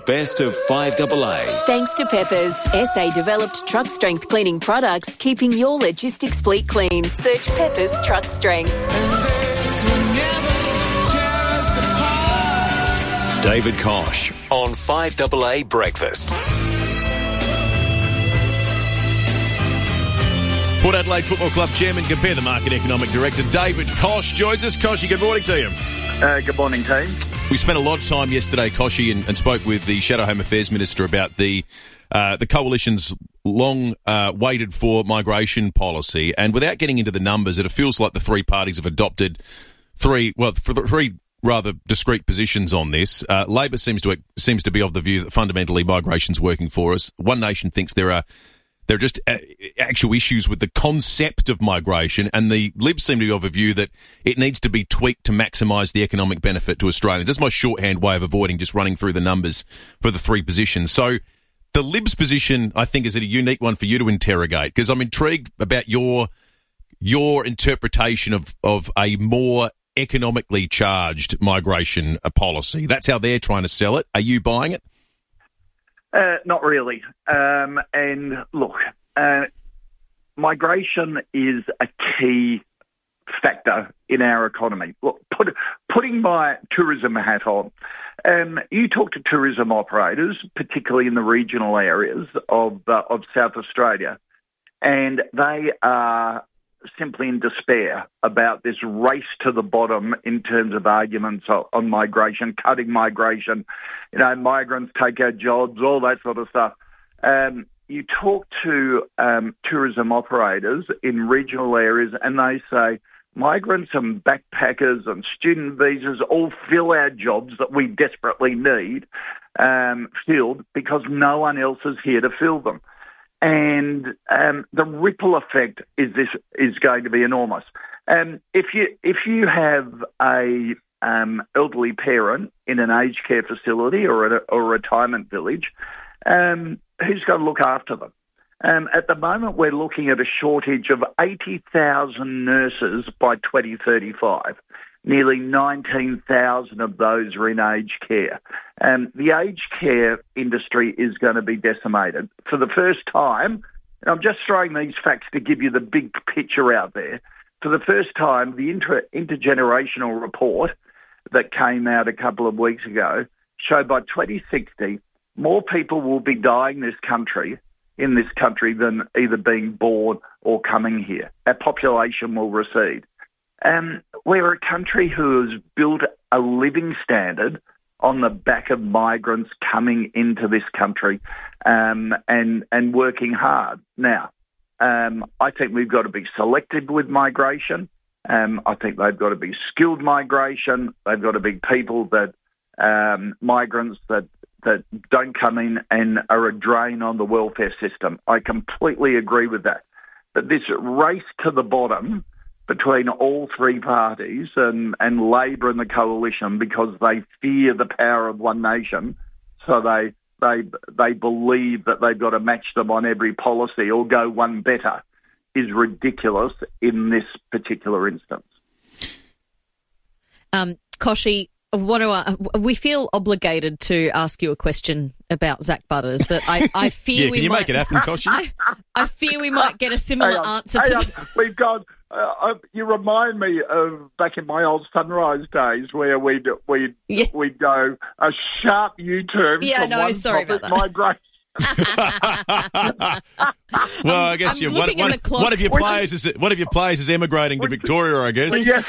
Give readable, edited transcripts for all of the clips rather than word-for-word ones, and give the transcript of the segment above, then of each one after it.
best of 5AA. Thanks to Peppers, SA-developed truck strength cleaning products, keeping your logistics fleet clean. Search Peppers Truck Strength. David Kosh on 5AA Breakfast. Port Adelaide Football Club Chairman, Compare the Market Economic Director, David Kosh joins us. Koshy, good morning to you. Good morning, team. We spent a lot of time yesterday, Koshy, and spoke with the Shadow Home Affairs Minister about the Coalition's long waited for migration policy. And without getting into the numbers, it feels like the three parties have adopted three rather discrete positions on this. Labor seems to be of the view that fundamentally migration's working for us. One Nation thinks there are just actual issues with the concept of migration, and the Libs seem to be of a view that it needs to be tweaked to maximise the economic benefit to Australians. That's my shorthand way of avoiding just running through the numbers for the three positions. So the Libs position, I think, is a unique one for you to interrogate, because I'm intrigued about your interpretation of a more economically charged migration policy. That's how they're trying to sell it. Are you buying it? Not really. And look, migration is a key factor in our economy. Look, putting my tourism hat on, you talk to tourism operators, particularly in the regional areas of South Australia, and they are simply in despair about this race to the bottom in terms of arguments on migration, cutting migration, migrants take our jobs, all that sort of stuff. You talk to tourism operators in regional areas and they say migrants and backpackers and student visas all fill our jobs that we desperately need filled because no one else is here to fill them. And the ripple effect is going to be enormous. If you have a elderly parent in an aged care facility or a retirement village, who's going to look after them? At the moment, we're looking at a shortage of 80,000 nurses by 2035. Nearly 19,000 of those are in aged care. The aged care industry is going to be decimated. For the first time, and I'm just throwing these facts to give you the big picture out there, for the first time, the intergenerational report that came out a couple of weeks ago showed by 2060, more people will be dying in this country than either being born or coming here. Our population will recede. We're a country who has built a living standard on the back of migrants coming into this country and working hard. Now, I think we've got to be selective with migration. I think they've got to be skilled migration. They've got to be people that migrants that don't come in and are a drain on the welfare system. I completely agree with that. But this race to the bottom between all three parties and Labor and the Coalition, because they fear the power of One Nation, so they believe that they've got to match them on every policy or go one better, is ridiculous in this particular instance. Koshy, we feel obligated to ask you a question about Zak Butters, but I fear can you make it happen, Koshy? I fear we might get a similar answer to. We've got. You remind me of back in my old Sunrise days where we'd go a sharp U-turn from one topic, migration. Well, I guess one of your players is emigrating to Victoria, I guess. Yeah.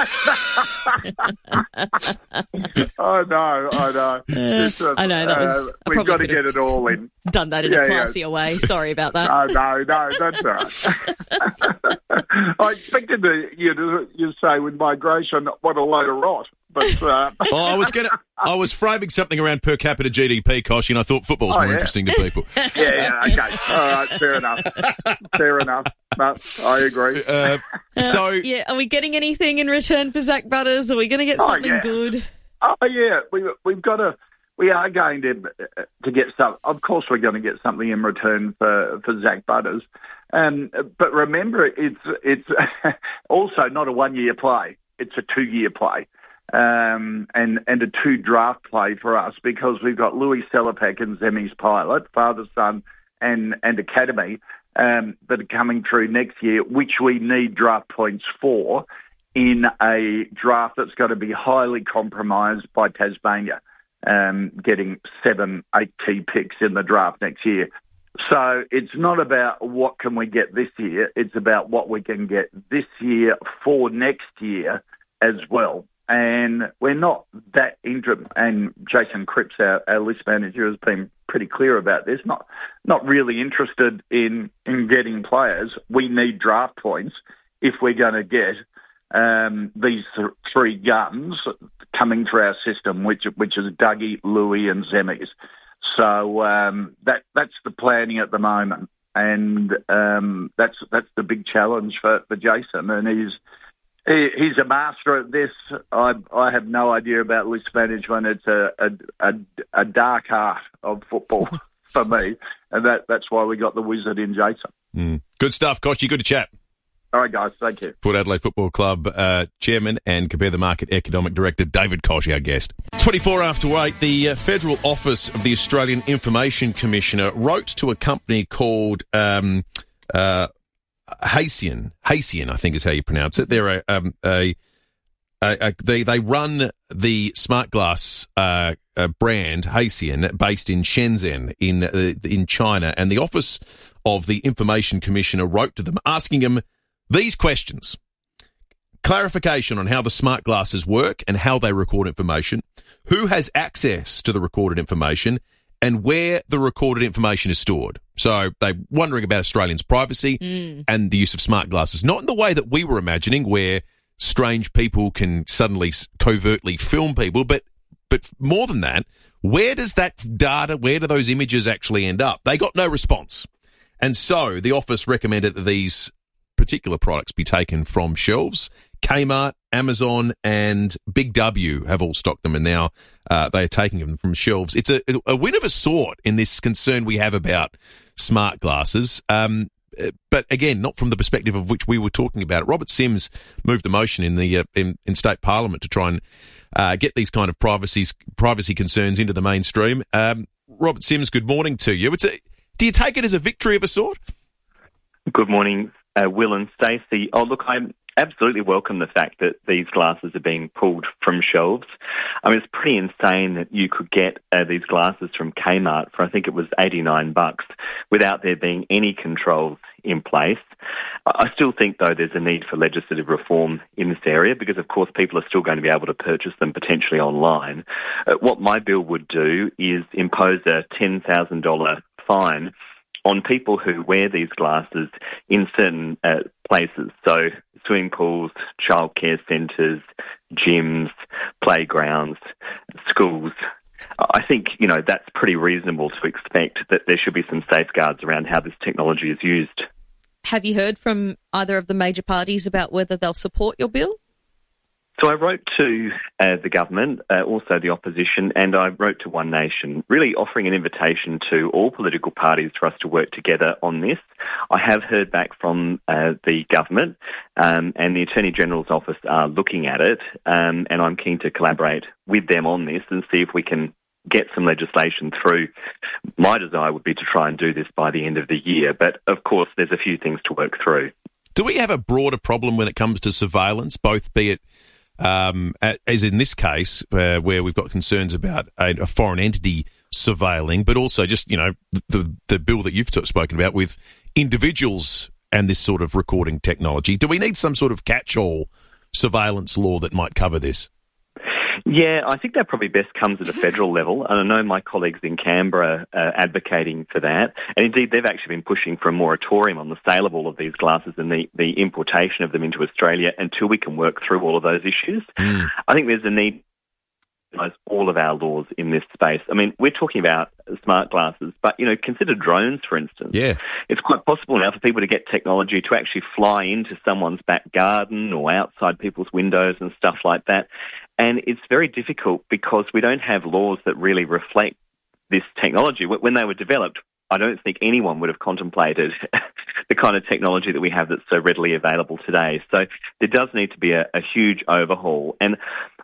I know. I know that was. We've got to get it all in. Done that in a classier way. Sorry about that. No, that's all right. I expected you to say with migration, what a load of rot. But I was framing something around per capita GDP, Kosh, and I thought football was more interesting to people. Okay. All right, fair enough. No, I agree. Are we getting anything in return for Zak Butters? Are we going to get something good? Oh yeah, we are going to get some. Of course, we're going to get something in return for Zak Butters. But remember, it's also not a 1 year play. It's a 2 year play. and a 2 draft play for us because we've got Louis Sellepek and Zemi's pilot, father, son, and academy that are coming through next year, which we need draft points for in a draft that's going to be highly compromised by Tasmania, getting 7, 8 key picks in the draft next year. So it's not about what can we get this year, it's about what we can get this year for next year as well. And we're not that and Jason Cripps, our list manager, has been pretty clear about this, not really interested in getting players. We need draft points if we're going to get these 3 guns coming through our system, which is Dougie, Louis and Zemis. So that's the planning at the moment, and that's the big challenge for Jason, and he's a master at this. I have no idea about list management. It's a dark art of football for me, and that's why we got the wizard in Jason. Good stuff, Koshy. Good to chat. All right, guys. Thank you. Port Adelaide Football Club Chairman and Compare the Market Economic Director David Koch, our guest. 24 after 8, the Federal Office of the Australian Information Commissioner wrote to a company called Haysian, I think is how you pronounce it. They're they run the smart glass brand Haysian, based in Shenzhen in China, and the Office of the Information Commissioner wrote to them asking them these questions: clarification on how the smart glasses work and how they record information, who has access to the recorded information, and where the recorded information is stored. So they're wondering about Australians' privacy and the use of smart glasses, not in the way that we were imagining, where strange people can suddenly covertly film people, but more than that, where does that data, where do those images actually end up? They got no response. And so the office recommended that these particular products be taken from shelves. Kmart, Amazon and Big W have all stocked them, and now they are taking them from shelves. It's a win of a sort in this concern we have about smart glasses. But again, not from the perspective of which we were talking about. Robert Sims moved a motion in the in State Parliament to try and get these kind of privacy concerns into the mainstream. Robert Sims, good morning to you. Do you take it as a victory of a sort? Good morning, Will and Stacey. Oh, look, I absolutely welcome the fact that these glasses are being pulled from shelves. I mean, it's pretty insane that you could get these glasses from Kmart for, I think it was $89, without there being any controls in place. I still think, though, there's a need for legislative reform in this area because, of course, people are still going to be able to purchase them potentially online. What my bill would do is impose a $10,000 fine on people who wear these glasses in certain places. So swimming pools, childcare centres, gyms, playgrounds, schools. I think, that's pretty reasonable to expect that there should be some safeguards around how this technology is used. Have you heard from either of the major parties about whether they'll support your bill? So I wrote to the government, also the opposition, and I wrote to One Nation, really offering an invitation to all political parties for us to work together on this. I have heard back from the government, and the Attorney-General's office are looking at it, and I'm keen to collaborate with them on this and see if we can get some legislation through. My desire would be to try and do this by the end of the year, but of course there's a few things to work through. Do we have a broader problem when it comes to surveillance, both be it as in this case, where we've got concerns about a foreign entity surveilling, but also just, the bill that you've spoken about with individuals and this sort of recording technology? Do we need some sort of catch-all surveillance law that might cover this? Yeah, I think that probably best comes at a federal level, and I know my colleagues in Canberra are advocating for that, and indeed they've actually been pushing for a moratorium on the sale of all of these glasses and the importation of them into Australia until we can work through all of those issues. I think there's a need to utilize all of our laws in this space. I mean, we're talking about smart glasses, but, consider drones, for instance. Yeah. It's quite possible now for people to get technology to actually fly into someone's back garden or outside people's windows and stuff like that. And it's very difficult because we don't have laws that really reflect this technology. When they were developed, I don't think anyone would have contemplated the kind of technology that we have that's so readily available today. So there does need to be a huge overhaul. And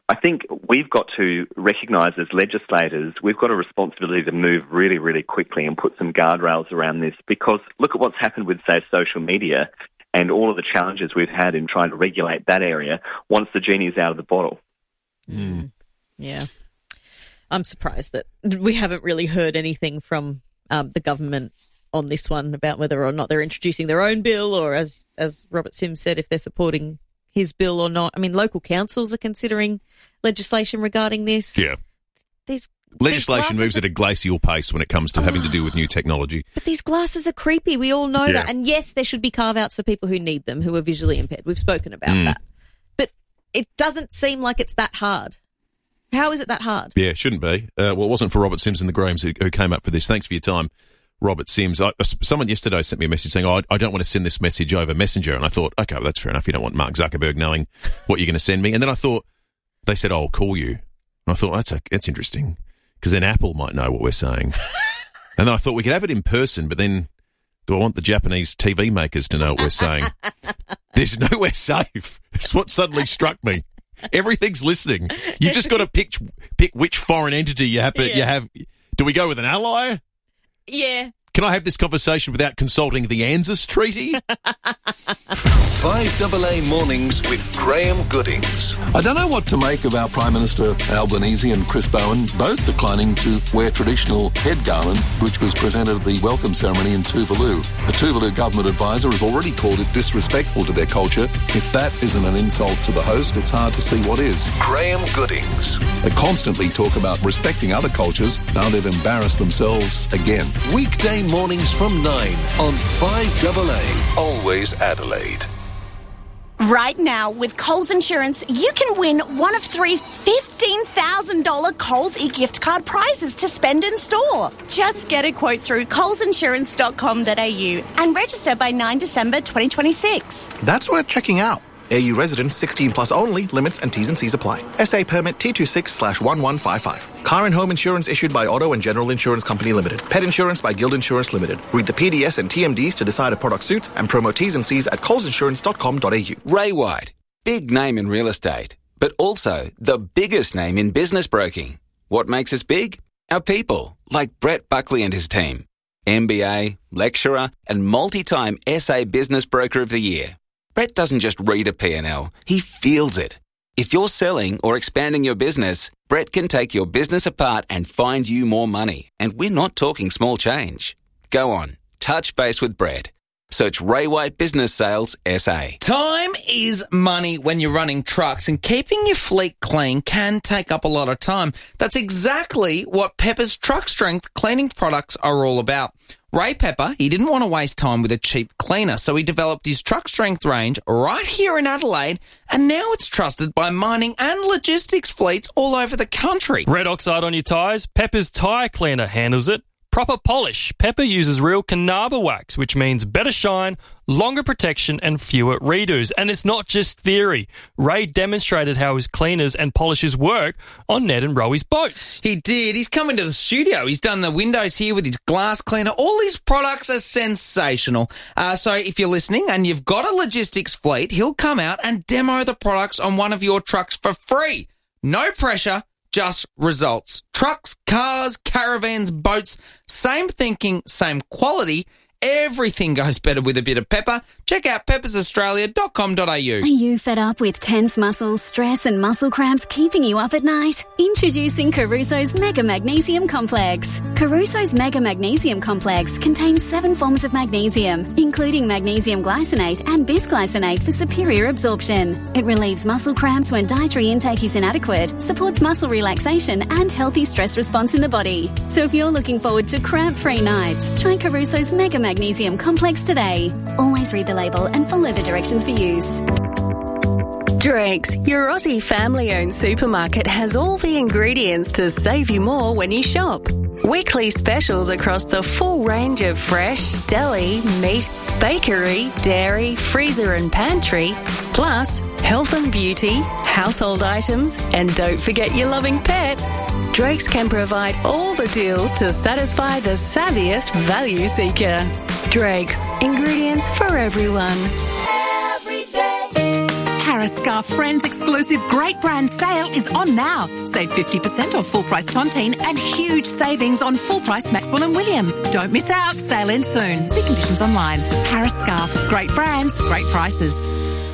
I think we've got to recognise as legislators, we've got a responsibility to move really, really quickly and put some guardrails around this, because look at what's happened with, say, social media and all of the challenges we've had in trying to regulate that area once the genie's out of the bottle. Mm. Yeah. I'm surprised that we haven't really heard anything from the government on this one about whether or not they're introducing their own bill, or as Robert Sims said, if they're supporting his bill or not. I mean, local councils are considering legislation regarding this. Yeah. Legislation moves at a glacial pace when it comes to having to do with new technology. But these glasses are creepy. We all know that. And yes, there should be carve-outs for people who need them, who are visually impaired. We've spoken about that. But it doesn't seem like it's that hard. How is it that hard? Yeah, it shouldn't be. Well, it wasn't for Robert Sims and the Grahams who came up for this. Thanks for your time, Robert Sims. Someone yesterday sent me a message saying, I don't want to send this message over Messenger. And I thought, okay, well, that's fair enough. You don't want Mark Zuckerberg knowing what you're going to send me. And then I thought, they said, I'll call you. And I thought, that's interesting, because then Apple might know what we're saying. And then I thought we could have it in person, but then do I want the Japanese TV makers to know what we're saying? There's nowhere safe. It's what suddenly struck me. Everything's listening. You've just got to pick which foreign entity you have. Do we go with an ally? Yeah. Can I have this conversation without consulting the ANZUS Treaty? 5AA Mornings with Graham Goodings. I don't know what to make of our Prime Minister Albanese and Chris Bowen both declining to wear traditional head garland, which was presented at the welcome ceremony in Tuvalu. The Tuvalu government advisor has already called it disrespectful to their culture. If that isn't an insult to the host, it's hard to see what is. Graham Goodings. They constantly talk about respecting other cultures. Now they've embarrassed themselves again. Weekday mornings from 9 on 5AA. Always Adelaide. Right now, with Coles Insurance, you can win one of 3 $15,000 Coles e-gift card prizes to spend in store. Just get a quote through colesinsurance.com.au and register by 9 December 2026. That's worth checking out. AU residents 16 plus only. Limits and T's and C's apply. SA permit T26/1155. Car and home insurance issued by Auto and General Insurance Company Limited. Pet insurance by Guild Insurance Limited. Read the PDS and TMDs to decide if product suits, and promo T's and C's at colesinsurance.com.au. Ray White, big name in real estate, but also the biggest name in business broking. What makes us big? Our people, like Brett Buckley and his team. MBA, lecturer, and multi-time SA Business Broker of the Year. Brett doesn't just read a P&L, he feels it. If you're selling or expanding your business, Brett can take your business apart and find you more money. And we're not talking small change. Go on, touch base with Brett. Search Ray White Business Sales SA. Time is money when you're running trucks, and keeping your fleet clean can take up a lot of time. That's exactly what Pepper's Truck Strength cleaning products are all about. Ray Pepper, he didn't want to waste time with a cheap cleaner, so he developed his Truck Strength range right here in Adelaide, and now it's trusted by mining and logistics fleets all over the country. Red oxide on your tyres? Pepper's Tyre Cleaner handles it. Proper polish. Pepper uses real Carnauba wax, which means better shine, longer protection, and fewer redos. And it's not just theory. Ray demonstrated how his cleaners and polishers work on Ned and Rowy's boats. He did. He's come into the studio. He's done the windows here with his glass cleaner. All his products are sensational. So if you're listening and you've got a logistics fleet, he'll come out and demo the products on one of your trucks for free. No pressure. Just results. Trucks, cars, caravans, boats, same thinking, same quality. Everything goes better with a bit of pepper. Check out peppersaustralia.com.au. Are you fed up with tense muscles, stress and muscle cramps keeping you up at night? Introducing Caruso's Mega Magnesium Complex. Caruso's Mega Magnesium Complex contains 7 forms of magnesium, including magnesium glycinate and bisglycinate for superior absorption. It relieves muscle cramps when dietary intake is inadequate, supports muscle relaxation and healthy stress response in the body. So if you're looking forward to cramp-free nights, try Caruso's Mega Magnesium Complex today. Always read the label and follow the directions for use. Drake's, your Aussie family-owned supermarket, has all the ingredients to save you more when you shop. Weekly specials across the full range of fresh, deli, meat, bakery, dairy, freezer and pantry, plus health and beauty, household items, and don't forget your loving pet. Drake's can provide all the deals to satisfy the savviest value seeker. Drake's, ingredients for everyone. Paris Scarf Friends exclusive great brand sale is on now. Save 50% off full price Tontine and huge savings on full price Maxwell and Williams. Don't miss out. Sale ends soon. See conditions online. Paris Scarf. Great brands, great prices.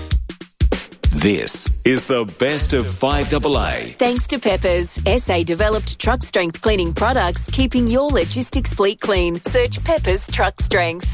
This is the best of 5AA. Thanks to Peppers, SA-developed truck strength cleaning products, keeping your logistics fleet clean. Search Peppers Truck Strength.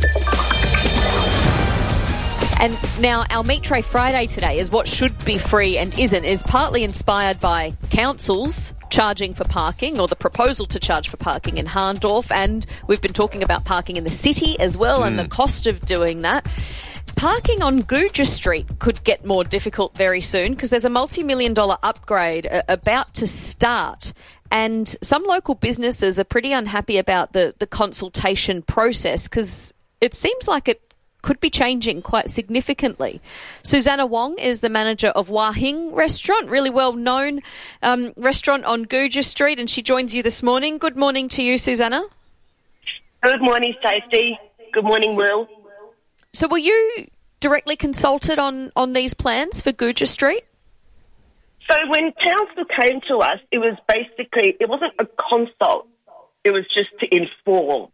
And now our Meat Tray Friday today is what should be free and isn't, is partly inspired by councils charging for parking, or the proposal to charge for parking in Harndorf, and we've been talking about parking in the city as well and the cost of doing that. Parking on Gouger Street could get more difficult very soon because there's a multi-million-dollar upgrade about to start. And some local businesses are pretty unhappy about the consultation process because it seems like it could be changing quite significantly. Susanna Wong is the manager of Wah Hing Restaurant, really well-known restaurant on Gouger Street, and she joins you this morning. Good morning to you, Susanna. Good morning, Stacey. Good morning, Will. So were you directly consulted on these plans for Gouger Street? So when council came to us, it was basically, it wasn't a consult. It was just to inform.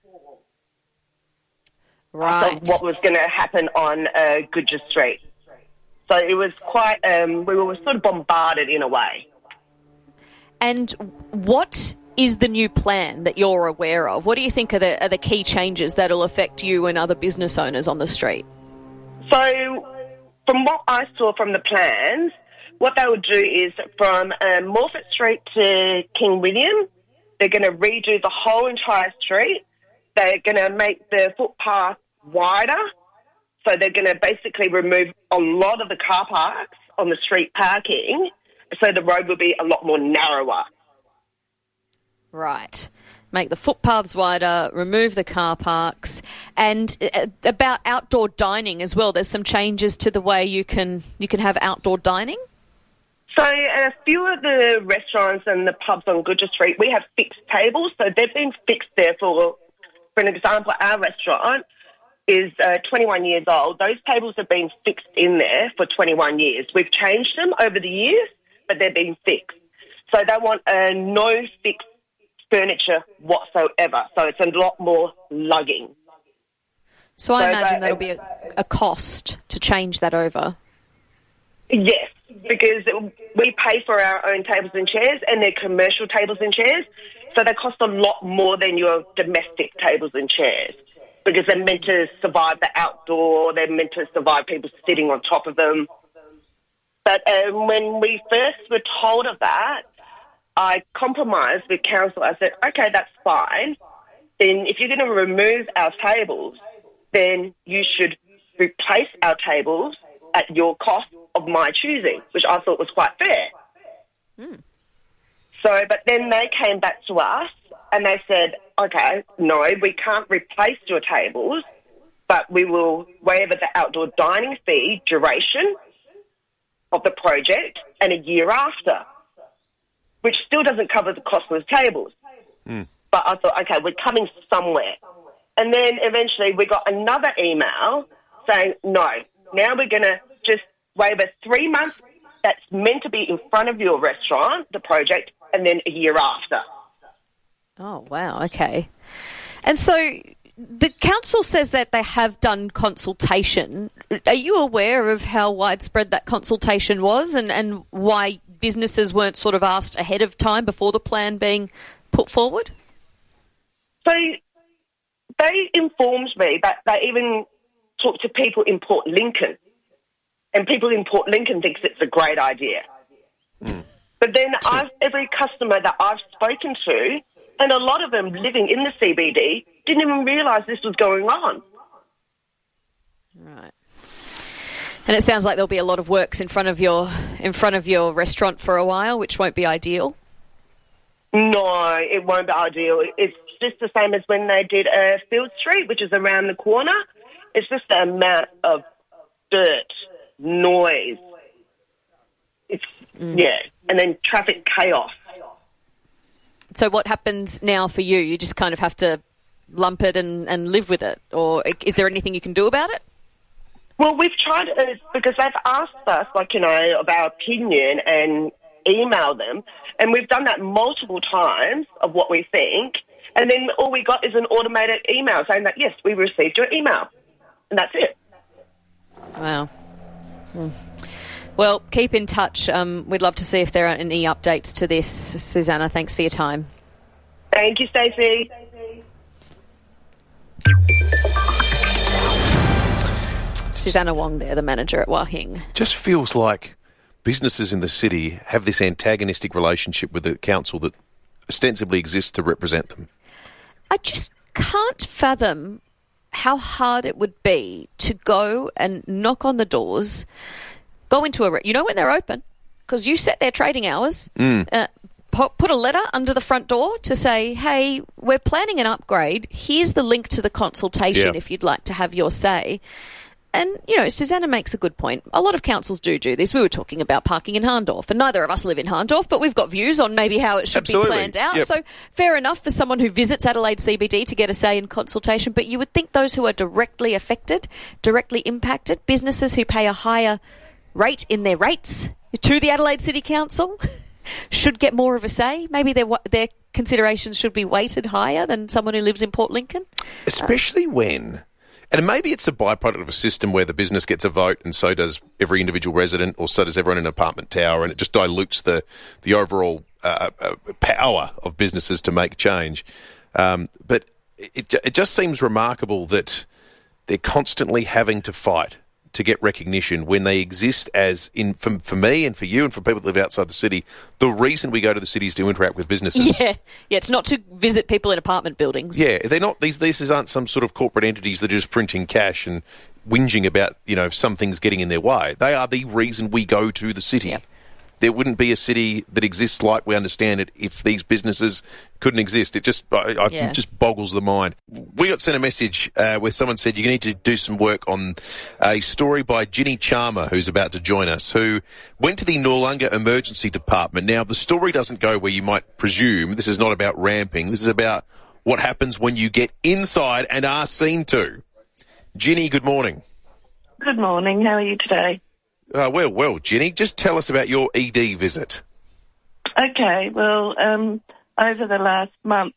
Right. Of what was going to happen on Gouger Street. So it was quite, we were sort of bombarded in a way. And what is the new plan that you're aware of? What do you think are the key changes that will affect you and other business owners on the street? So from what I saw from the plans, what they would do is from Morfett Street to King William, they're going to redo the whole entire street. They're going to make the footpath wider. So they're going to basically remove a lot of the car parks on the street parking, so the road will be a lot more narrower. Right. Make the footpaths wider, remove the car parks. And about outdoor dining as well, there's some changes to the way you can have outdoor dining? So a few of the restaurants and the pubs on Gouger Street, we have fixed tables. So they've been fixed there for an example, our restaurant is 21 years old. Those tables have been fixed in there for 21 years. We've changed them over the years, but they've been fixed. So they want no fixed furniture whatsoever. So it's a lot more lugging. So I imagine that'll be a cost to change that over. Yes, because we pay for our own tables and chairs, and they're commercial tables and chairs, so they cost a lot more than your domestic tables and chairs, because they're meant to survive the outdoor, they're meant to survive people sitting on top of them. But when we first were told of that, I compromised with council. I said, okay, that's fine. Then if you're going to remove our tables, then you should replace our tables at your cost of my choosing, which I thought was quite fair. So, but then they came back to us and they said, okay, no, we can't replace your tables, but we will waive the outdoor dining fee duration of the project and a year after, which still doesn't cover the cost of the tables. But I thought, okay, we're coming somewhere. And then eventually we got another email saying, no, now we're going to just waive 3 months that's meant to be in front of your restaurant, the project, and then a year after. Oh, wow, okay. And so the council says that they have done consultation. Are you aware of how widespread that consultation was and why businesses weren't sort of asked ahead of time before the plan being put forward? So they informed me that they even talked to people in Port Lincoln, and people in Port Lincoln thinks it's a great idea. But then every customer that I've spoken to, and a lot of them living in the CBD, didn't even realise this was going on. Right. And it sounds like there'll be a lot of works in front of your restaurant for a while, which won't be ideal. No, it won't be ideal. It's just the same as when they did Field Street, which is around the corner. It's just the amount of dirt, noise. It's and then traffic chaos. So what happens now for you? You just kind of have to lump it and live with it? Or is there anything you can do about it? Well, we've tried, because they've asked us, of our opinion and email them, and we've done that multiple times of what we think, and then all we got is an automated email saying that, yes, we received your email, and that's it. Wow. Well, keep in touch. We'd love to see if there are any updates to this. Susanna, thanks for your time. Thank you, Stacey. Susanna Wong there, the manager at Wah Hing. Just feels like businesses in the city have this antagonistic relationship with the council that ostensibly exists to represent them. I just can't fathom how hard it would be to go and knock on the doors, go into when they're open, because you set their trading hours, put a letter under the front door to say, hey, we're planning an upgrade. Here's the link to the consultation if you'd like to have your say. And, Susanna makes a good point. A lot of councils do this. We were talking about parking in Hahndorf, and neither of us live in Hahndorf, but we've got views on maybe how it should be planned out. Yep. So fair enough for someone who visits Adelaide CBD to get a say in consultation, but you would think those who are directly affected, directly impacted, businesses who pay a higher rate in their rates to the Adelaide City Council should get more of a say. Maybe their considerations should be weighted higher than someone who lives in Port Lincoln. Especially when... And maybe it's a byproduct of a system where the business gets a vote and so does every individual resident, or so does everyone in an apartment tower, and it just dilutes the overall power of businesses to make change. But it just seems remarkable that they're constantly having to fight to get recognition when they exist as, for me and for you and for people that live outside the city, the reason we go to the city is to interact with businesses. Yeah, it's not to visit people in apartment buildings. Yeah, they're not. These aren't some sort of corporate entities that are just printing cash and whinging about, some things getting in their way. They are the reason we go to the city. Yep. There wouldn't be a city that exists like we understand it if these businesses couldn't exist. It just just boggles the mind. We got sent a message where someone said you need to do some work on a story by Ginny Charmer, who's about to join us, who went to the Noarlunga Emergency Department. Now, the story doesn't go where you might presume. This is not about ramping. This is about what happens when you get inside and are seen to. Ginny, good morning. Good morning. How are you today? Well, Ginny, just tell us about your ED visit. Okay, well, over the last month,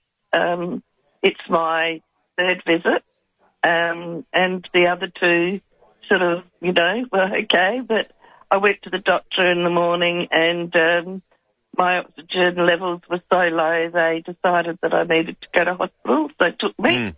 it's my third visit, and the other two sort of, were okay, but I went to the doctor in the morning and my oxygen levels were so low they decided that I needed to go to hospital, so they took me.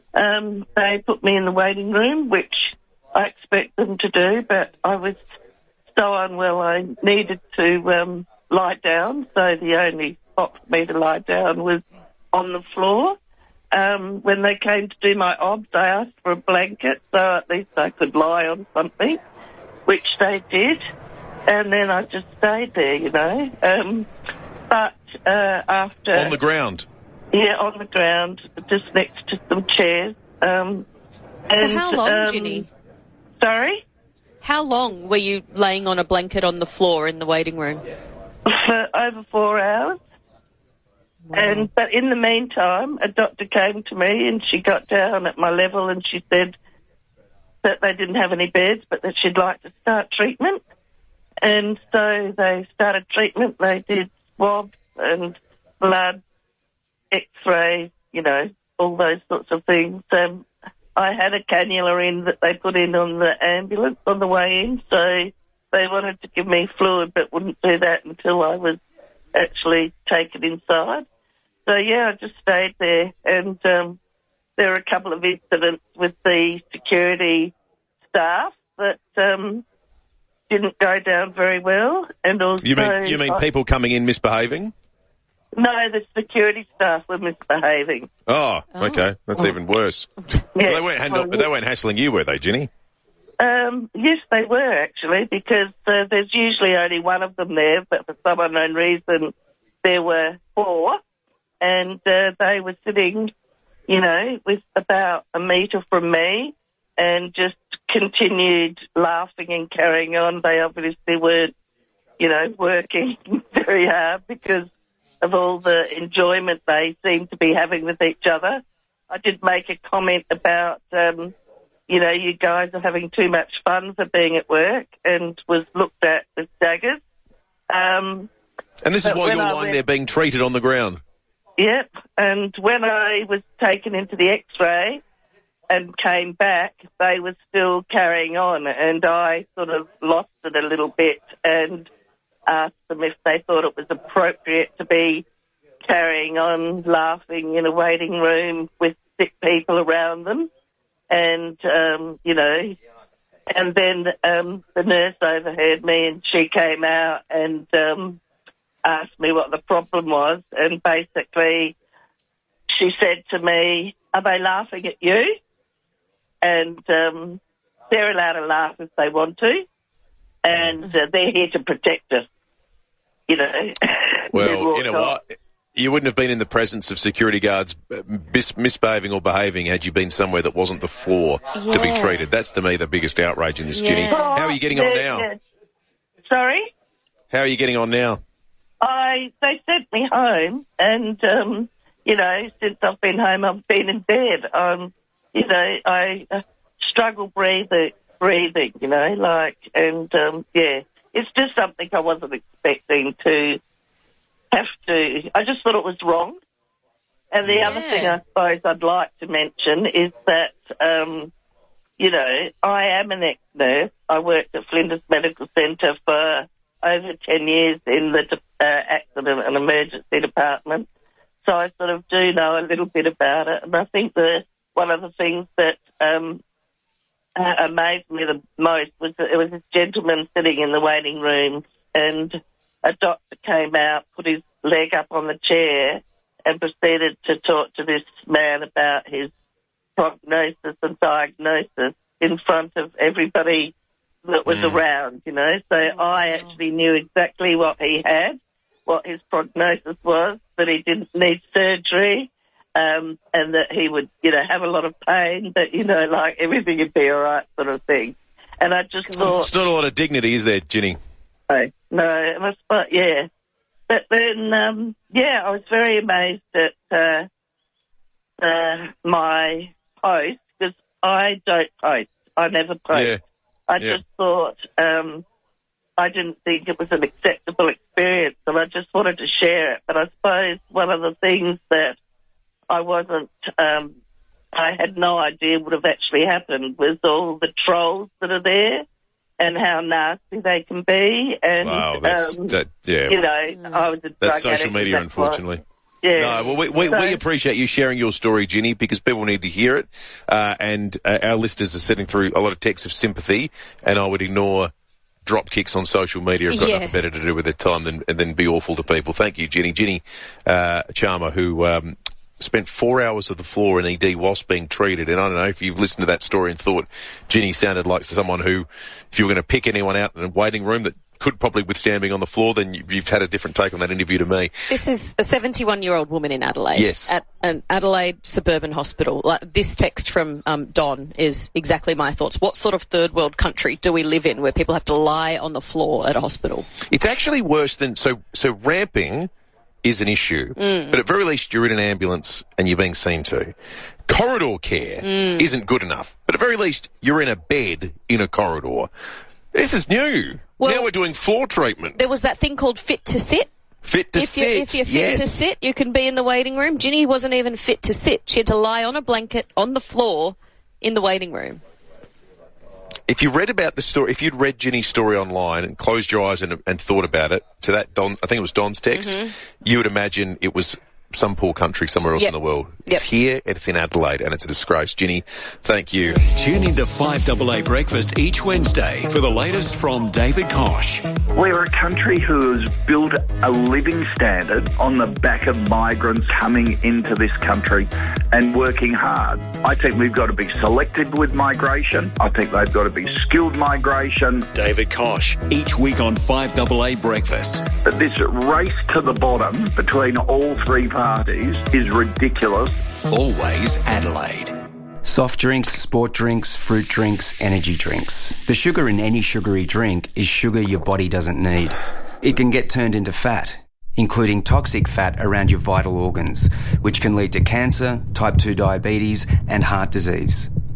They put me in the waiting room, which I expect them to do, but I was so unwell I needed to lie down, so the only spot for me to lie down was on the floor. When they came to do my obs, I asked for a blanket so at least I could lie on something, which they did, and then I just stayed there, But after... On the ground? Yeah, on the ground, just next to some chairs. For how long, Ginny? Sorry? How long were you laying on a blanket on the floor in the waiting room? For over 4 hours. Wow. But in the meantime, a doctor came to me and she got down at my level and she said that they didn't have any beds but that she'd like to start treatment. And so they started treatment. They did swabs and blood, X-ray, all those sorts of things. I had a cannula in that they put in on the ambulance on the way in, so they wanted to give me fluid but wouldn't do that until I was actually taken inside. So, I just stayed there, and there were a couple of incidents with the security staff that didn't go down very well. And also, You mean people coming in misbehaving? No, the security staff were misbehaving. Oh, okay. That's even worse. Yeah. Well, they weren't hassling you, were they, Ginny? Yes, they were, actually, because there's usually only one of them there, but for some unknown reason there were 4, and they were sitting, with about a metre from me and just continued laughing and carrying on. They obviously weren't, working very hard because of all the enjoyment they seem to be having with each other. I did make a comment about, you guys are having too much fun for being at work, and was looked at with daggers. And this is why you're lying there being treated on the ground. Yep, and when I was taken into the X-ray and came back, they were still carrying on, and I sort of lost it a little bit and asked them if they thought it was appropriate to be carrying on laughing in a waiting room with sick people around them. And, and then the nurse overheard me, and she came out and asked me what the problem was, and basically she said to me, "Are they laughing at you?" And they're allowed to laugh if they want to, and they're here to protect us, Well, you know what? You wouldn't have been in the presence of security guards misbehaving or behaving had you been somewhere that wasn't the floor to be treated. That's, to me, the biggest outrage in this, Ginny. How are you getting on now? Sorry? How are you getting on now? They sent me home, and, since I've been home, I've been in bed. I struggle breathing, it's just something I wasn't expecting to have to. I just thought it was wrong. And the other thing I suppose I'd like to mention is that, I am an ex-nurse. I worked at Flinders Medical Centre for over 10 years in the accident and emergency department. So I sort of do know a little bit about it. And I think one of the things that amazed me the most was that there was this gentleman sitting in the waiting room, and a doctor came out, put his leg up on the chair, and proceeded to talk to this man about his prognosis and diagnosis in front of everybody that was around, So I actually knew exactly what he had, what his prognosis was, that he didn't need surgery, and that he would, have a lot of pain, but, everything would be all right sort of thing. And I just thought... It's not a lot of dignity, is there, Ginny? No, but yeah. But then, I was very amazed at my post, because I don't post. I never post. Yeah. I just thought I didn't think it was an acceptable experience, and I just wanted to share it. But I suppose one of the things that I had no idea would have actually happened was all the trolls that are there and how nasty they can be. And, wow, I was a drug That's social media, unfortunately. Yeah. No, well, we appreciate you sharing your story, Ginny, because people need to hear it. And our listeners are sitting through a lot of texts of sympathy, and I would ignore drop kicks on social media. I've got nothing better to do with their time than be awful to people. Thank you, Ginny. Ginny Charmer, who spent 4 hours of the floor in ED whilst being treated. And I don't know if you've listened to that story and thought Ginny sounded like someone who, if you were going to pick anyone out in a waiting room that could probably withstand being on the floor, then you've had a different take on that interview to me. This is a 71-year-old woman in Adelaide. Yes. At an Adelaide suburban hospital. This text from Don is exactly my thoughts. What sort of third world country do we live in where people have to lie on the floor at a hospital? It's actually worse than... So ramping is an issue, but at very least you're in an ambulance and you're being seen to. Corridor care isn't good enough, but at very least you're in a bed in a corridor. This is new. Well, now we're doing floor treatment. There was that thing called fit to sit. Fit to sit. If you're fit to sit, you can be in the waiting room. Ginny wasn't even fit to sit. She had to lie on a blanket on the floor in the waiting room. If you read about the story, if you'd read Ginny's story online and closed your eyes and thought about it, to that Don, I think it was Don's text, you would imagine it was some poor country somewhere else in the world. It's here, and it's in Adelaide, and it's a disgrace. Ginny, thank you. Tune into 5AA Breakfast each Wednesday for the latest from David Kosh. We're a country who has built a living standard on the back of migrants coming into this country and working hard. I think we've got to be selective with migration. I think they've got to be skilled migration. David Kosh, each week on 5AA Breakfast. But this race to the bottom between all three parties is ridiculous. Always Adelaide. Soft drinks, sport drinks, fruit drinks, energy drinks. The sugar in any sugary drink is sugar your body doesn't need. It can get turned into fat, including toxic fat around your vital organs, which can lead to cancer, type 2 diabetes, and heart disease.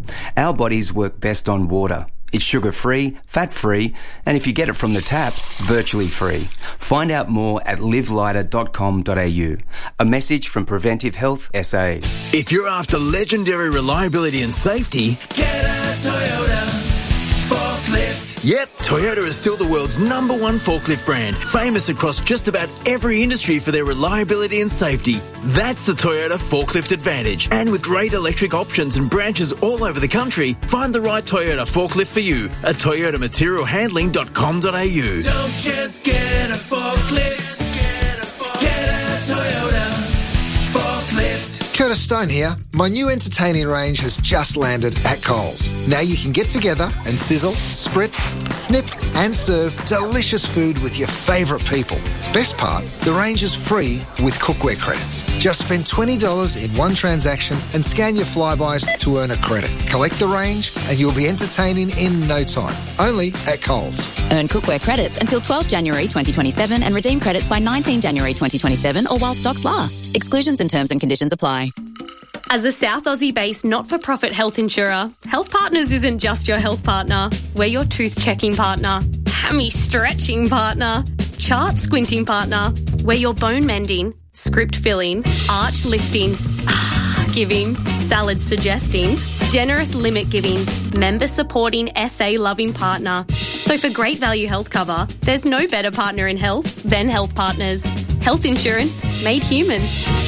Our bodies work best on water. It's sugar-free, fat-free, and if you get it from the tap, virtually free. Find out more at livelighter.com.au. A message from Preventive Health SA. If you're after legendary reliability and safety, get a Toyota forklift. Yep, Toyota is still the world's #1 forklift brand, famous across just about every industry for their reliability and safety. That's the Toyota Forklift Advantage. And with great electric options and branches all over the country, find the right Toyota forklift for you at toyotamaterialhandling.com.au. Don't just get a forklift, get a Toyota forklift. Curtis Stone here. My new entertaining range has just landed at Coles. Now you can get together and sizzle, spritz, snip and serve delicious food with your favourite people. Best part, the range is free with cookware credits. Just spend $20 in one transaction and scan your Flybys to earn a credit. Collect the range and you'll be entertaining in no time. Only at Coles. Earn cookware credits until 12 January 2027 and redeem credits by 19 January 2027 or while stocks last. Exclusions and terms and conditions apply. As a South Aussie-based not-for-profit health insurer, Health Partners isn't just your health partner. We're your tooth-checking partner, hammy-stretching partner, chart-squinting partner. We're your bone-mending, script-filling, arch-lifting, giving, salad-suggesting, generous limit-giving, member-supporting, SA-loving partner. So for great value health cover, there's no better partner in health than Health Partners. Health insurance made human.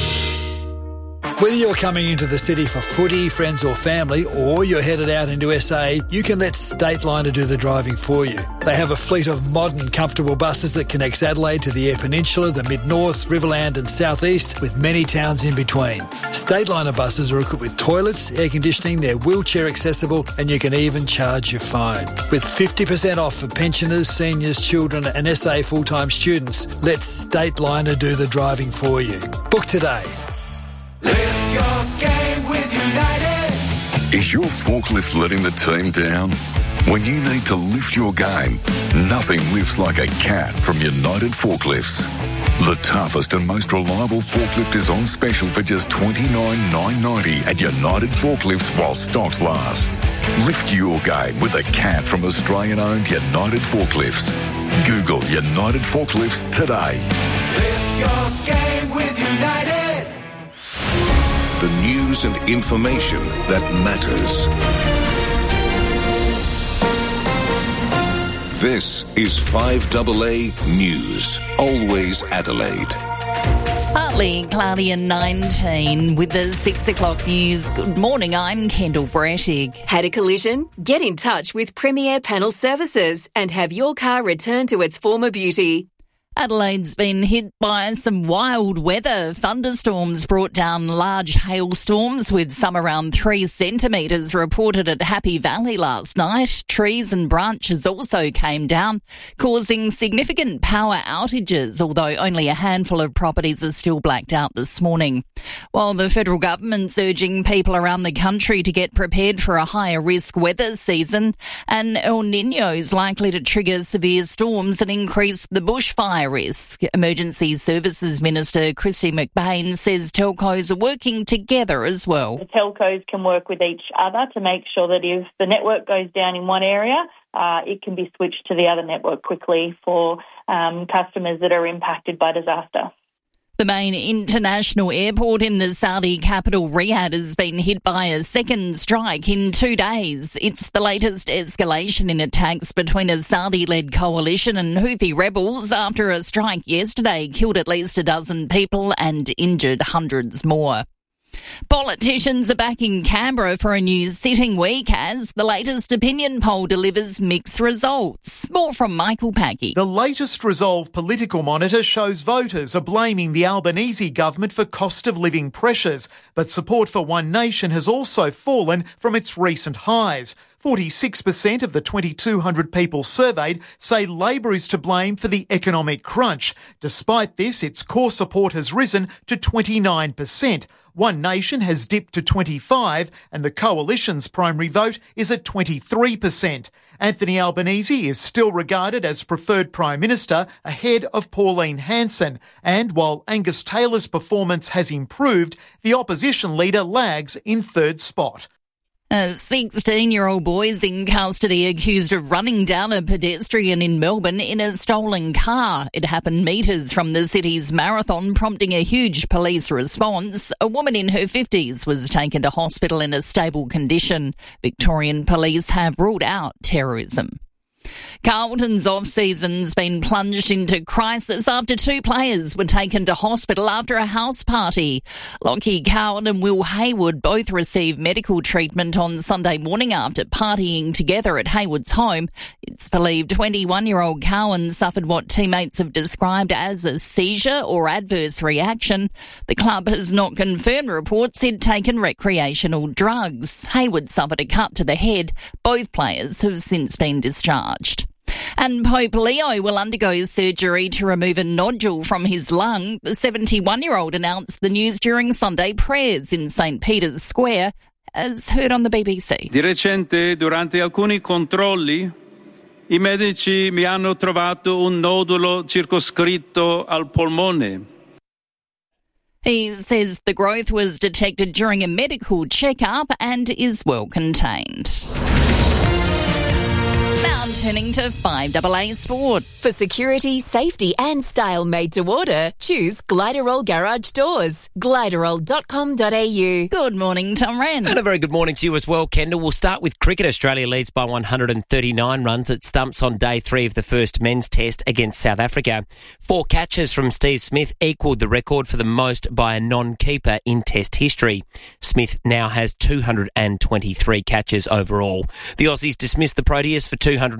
Whether you're coming into the city for footy, friends or family, or you're headed out into SA, you can let Stateliner do the driving for you. They have a fleet of modern, comfortable buses that connects Adelaide to the Eyre Peninsula, the Mid-North, Riverland and South East, with many towns in between. Stateliner buses are equipped with toilets, air conditioning, they're wheelchair accessible, and you can even charge your phone. With 50% off for pensioners, seniors, children and SA full-time students, let Stateliner do the driving for you. Book today. Lift your game with United. Is your forklift letting the team down? When you need to lift your game, nothing lifts like a cat from United Forklifts. The toughest and most reliable forklift is on special for just $29,990 at United Forklifts while stocks last. Lift your game with a cat from Australian-owned United Forklifts. Google United Forklifts today. Lift your game with United. The news and information that matters. This is 5AA News. Always Adelaide. Partly cloudy and 19 with the 6 o'clock news. Good morning, I'm Kendall Brettig. Had a collision? Get in touch with Premier Panel Services and have your car returned to its former beauty. Adelaide's been hit by some wild weather. Thunderstorms brought down large hailstorms with some around 3 centimetres reported at Happy Valley last night. Trees and branches also came down, causing significant power outages, although only a handful of properties are still blacked out this morning. While the federal government's urging people around the country to get prepared for a higher risk weather season, and El Niño is likely to trigger severe storms and increase the bushfire risk. Emergency Services Minister Christy McBain says telcos are working together as well. The telcos can work with each other to make sure that if the network goes down in one area, it can be switched to the other network quickly for customers that are impacted by disaster. The main international airport in the Saudi capital, Riyadh, has been hit by a second strike in 2 days. It's the latest escalation in attacks between a Saudi-led coalition and Houthi rebels after a strike yesterday killed at least a dozen people and injured hundreds more. Politicians are back in Canberra for a new sitting week as the latest opinion poll delivers mixed results. More from Michael Packy. The latest Resolve political monitor shows voters are blaming the Albanese government for cost of living pressures, but support for One Nation has also fallen from its recent highs. 46% of the 2,200 people surveyed say Labor is to blame for the economic crunch. Despite this, its core support has risen to 29%. One Nation has dipped to 25% and the Coalition's primary vote is at 23%. Anthony Albanese is still regarded as preferred Prime Minister ahead of Pauline Hanson. And while Angus Taylor's performance has improved, the opposition leader lags in third spot. A 16-year-old boy is in custody accused of running down a pedestrian in Melbourne in a stolen car. It happened metres from the city's marathon, prompting a huge police response. A woman in her 50s was taken to hospital in a stable condition. Victorian police have ruled out terrorism. Carlton's off-season's been plunged into crisis after 2 players were taken to hospital after a house party. Lockie Cowan and Will Hayward both received medical treatment on Sunday morning after partying together at Hayward's home. It's believed 21-year-old Cowan suffered what teammates have described as a seizure or adverse reaction. The club has not confirmed reports he'd taken recreational drugs. Hayward suffered a cut to the head. Both players have since been discharged. And Pope Leo will undergo surgery to remove a nodule from his lung. The 71-year-old announced the news during Sunday prayers in St. Peter's Square, as heard on the BBC. Di recente, durante alcuni controlli, i medici mi hanno trovato un nodulo circoscritto al polmone. He says the growth was detected during a medical checkup and is well contained. Now turning to 5AA Sport. For security, safety and style made to order, choose Gliderol Garage Doors. Gliderol.com.au. Good morning, Tom Wren. And a very good morning to you as well, Kendall. We'll start with cricket. Australia leads by 139 runs at stumps on day 3 of the first men's test against South Africa. 4 catches from Steve Smith equalled the record for the most by a non-keeper in test history. Smith now has 223 catches overall. The Aussies dismissed the Proteas for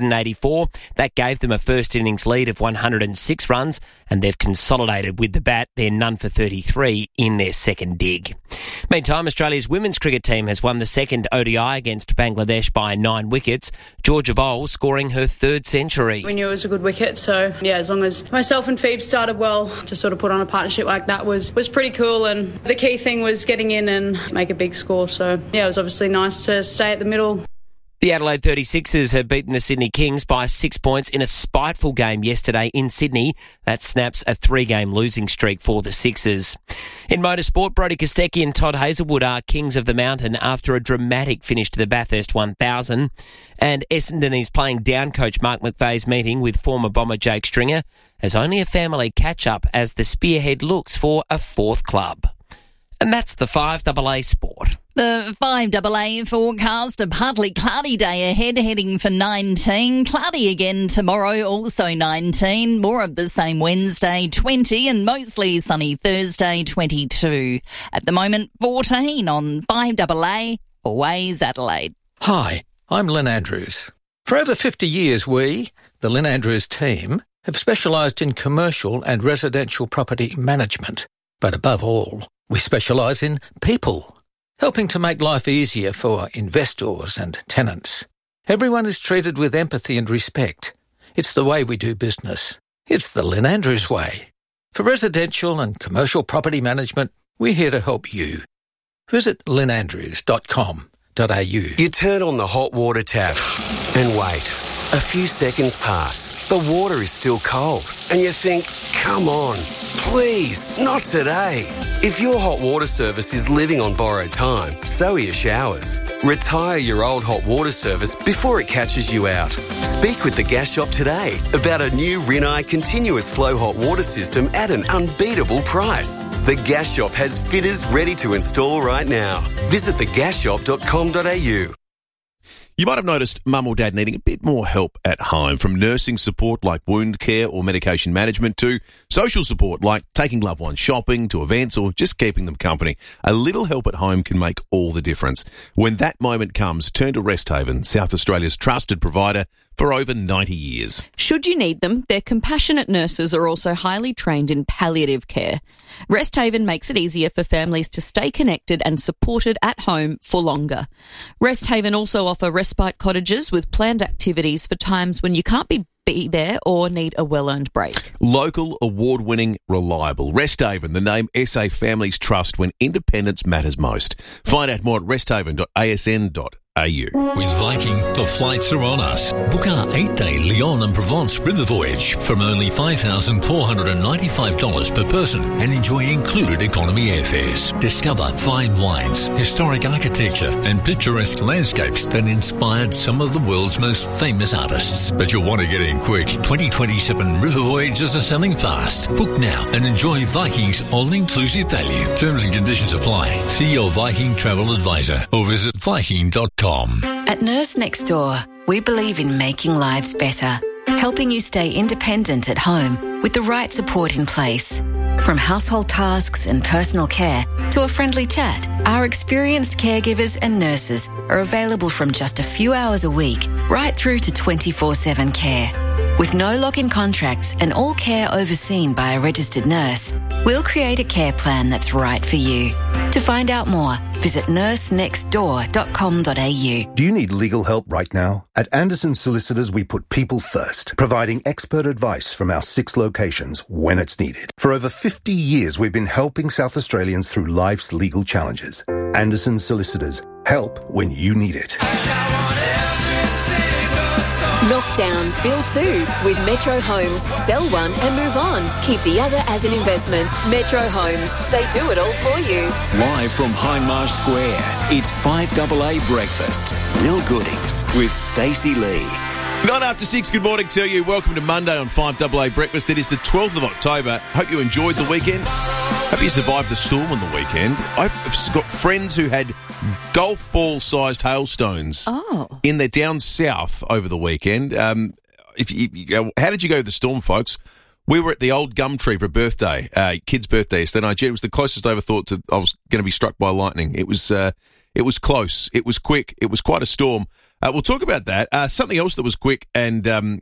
284. That gave them a first innings lead of 106 runs, and they've consolidated with the bat. They're none for 33 in their second dig. Meantime, Australia's women's cricket team has won the second ODI against Bangladesh by 9 wickets. Georgia Vole scoring her 3rd century. We knew it was a good wicket, so yeah, as long as myself and Phoebe started well, to sort of put on a partnership like that was pretty cool, and the key thing was getting in and make a big score. So yeah, it was obviously nice to stay at the middle. The Adelaide 36ers have beaten the Sydney Kings by 6 points in a spiteful game yesterday in Sydney. That snaps a 3-game losing streak for the Sixers. In motorsport, Brodie Kostecki and Todd Hazelwood are kings of the mountain after a dramatic finish to the Bathurst 1000. And Essendon is playing down coach Mark McVeigh's meeting with former bomber Jake Stringer as only a family catch-up as the Spearhead looks for a 4th club. And that's the 5AA Sport. The 5AA forecast, a partly cloudy day ahead, heading for 19. Cloudy again tomorrow, also 19. More of the same Wednesday, 20, and mostly sunny Thursday, 22. At the moment, 14 on 5AA for Waze Adelaide. Hi, I'm Lynn Andrews. For over 50 years, we, the Lynn Andrews team, have specialised in commercial and residential property management. But above all, we specialise in people, helping to make life easier for investors and tenants. Everyone is treated with empathy and respect. It's the way we do business. It's the Lynn Andrews way. For residential and commercial property management, we're here to help you. Visit lynnandrews.com.au. You turn on the hot water tap and wait. A few seconds pass. The water is still cold. And you think, come on, please, not today. If your hot water service is living on borrowed time, so are your showers. Retire your old hot water service before it catches you out. Speak with the Gas Shop today about a new Rinnai continuous flow hot water system at an unbeatable price. The Gas Shop has fitters ready to install right now. Visit thegasshop.com.au. You might have noticed mum or dad needing a bit more help at home, from nursing support like wound care or medication management to social support like taking loved ones shopping to events or just keeping them company. A little help at home can make all the difference. When that moment comes, turn to Resthaven, South Australia's trusted provider for over 90 years. Should you need them, their compassionate nurses are also highly trained in palliative care. Resthaven makes it easier for families to stay connected and supported at home for longer. Resthaven also offer respite cottages with planned activities for times when you can't be there or need a well-earned break. Local, award-winning, reliable. Resthaven, the name SA families trust when independence matters most. Find out more at resthaven.asn.au. With Viking, the flights are on us. Book our 8-day Lyon and Provence river voyage from only $5,495 per person and enjoy included economy airfares. Discover fine wines, historic architecture and picturesque landscapes that inspired some of the world's most famous artists. But you'll want to get in quick. 2027 river voyages are selling fast. Book now and enjoy Viking's all-inclusive value. Terms and conditions apply. See your Viking travel advisor or visit Viking.com. At Nurse Next Door, we believe in making lives better, helping you stay independent at home with the right support in place. From household tasks and personal care to a friendly chat, our experienced caregivers and nurses are available from just a few hours a week right through to 24/7 care. With no lock-in contracts and all care overseen by a registered nurse, we'll create a care plan that's right for you. To find out more, visit nursenextdoor.com.au. Do you need legal help right now? At Anderson Solicitors, we put people first, providing expert advice from our 6 locations when it's needed. For over 50 years, we've been helping South Australians through life's legal challenges. Anderson Solicitors, help when you need it. Knock down, build 2 with Metro Homes. Sell one and move on. Keep the other as an investment. Metro Homes. They do it all for you. Live from Hindmarsh Square, it's 5AA Breakfast. Real goodings with Stacey Lee. 9 after 6, good morning to you. Welcome to Monday on 5AA Breakfast. It is the 12th of October. Hope you enjoyed the weekend. Hope you survived the storm on the weekend. I've got friends who had golf ball-sized hailstones in their down south over the weekend. How did you go to the storm, folks? We were at the old Gumtree for a birthday, kid's birthday. So then it was the closest I ever thought I was going to be struck by lightning. It was close. It was quick. It was quite a storm. We'll talk about that. Something else that was quick and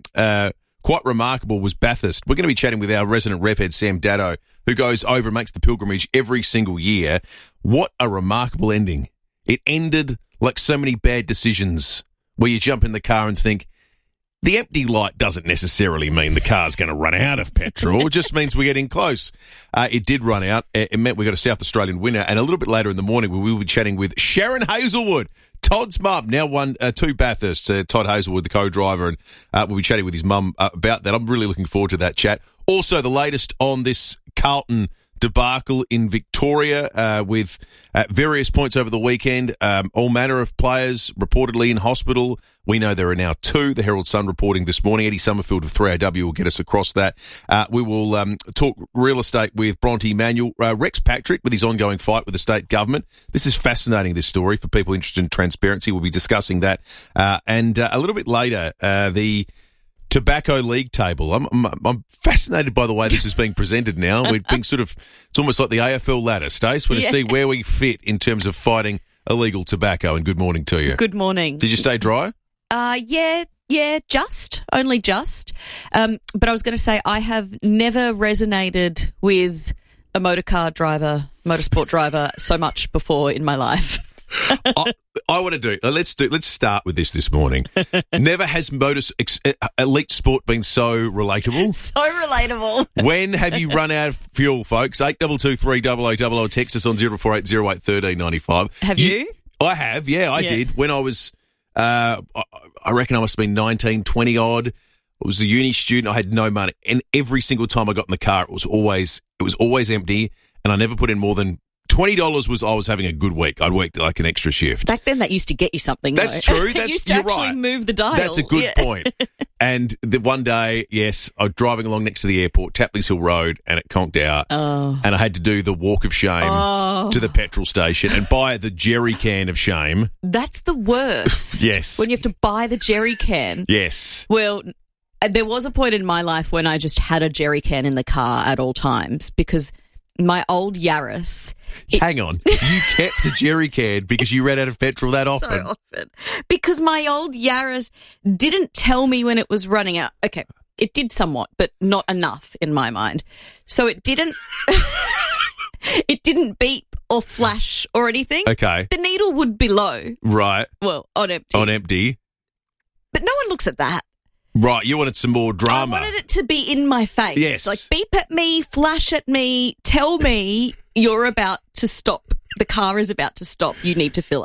quite remarkable was Bathurst. We're going to be chatting with our resident rev head, Sam Daddo, who goes over and makes the pilgrimage every single year. What a remarkable ending. It ended like so many bad decisions where you jump in the car and think, the empty light doesn't necessarily mean the car's going to run out of petrol. It just means we're getting close. It did run out. It meant we got a South Australian winner. And a little bit later in the morning, we will be chatting with Sharon Hazelwood, Todd's mum, now won 2 Bathursts. Todd Hazelwood, the co-driver, and we'll be chatting with his mum about that. I'm really looking forward to that chat. Also, the latest on this Carlton debacle in Victoria with at various points over the weekend, all manner of players reportedly in hospital. We know there are now 2. The Herald Sun reporting this morning. Eddie Summerfield of 3AW will get us across that. We will talk real estate with Bronte Manuel. Rex Patrick with his ongoing fight with the state government. This is fascinating, this story, for people interested in transparency. We'll be discussing that. And a little bit later, the Tobacco League table. I'm fascinated by the way this is being presented now. We're being it's almost like the AFL ladder, Stace. We're to see where we fit in terms of fighting illegal tobacco. And good morning to you. Good morning. Did you stay dry? Only just. But I was going to say I have never resonated with a motorsport driver so much before in my life. I want to do. Let's start with this morning. Never has elite sport been so relatable. So relatable. When have you run out of fuel, folks? 8223 text us on 0480 1395. Have you? I have. Yeah, I did. When I was, I reckon I must have been 19, 20 odd. I was a uni student. I had no money, and every single time I got in the car, it was always empty, and I never put in more than $20 I was having a good week. I'd worked like an extra shift. Back then, that used to get you something. That's true. It used to actually move the dial. That's a good point. And the one day, yes, I was driving along next to the airport, Tapley's Hill Road, and it conked out. Oh. And I had to do the walk of shame to the petrol station and buy the jerry can of shame. That's the worst. Yes. When you have to buy the jerry can. Yes. Well, there was a point in my life when I just had a jerry can in the car at all times because my old Yaris. Hang on. You kept a jerry can because you ran out of petrol that often? So often. Because my old Yaris didn't tell me when it was running out. Okay, it did somewhat, but not enough in my mind. So it didn't it didn't beep or flash or anything. Okay. The needle would be low. Right. Well, on empty. On empty. But no one looks at that. Right, you wanted some more drama. I wanted it to be in my face. Yes. Like, beep at me, flash at me, tell me you're about to stop. The car is about to stop. You need to fill up.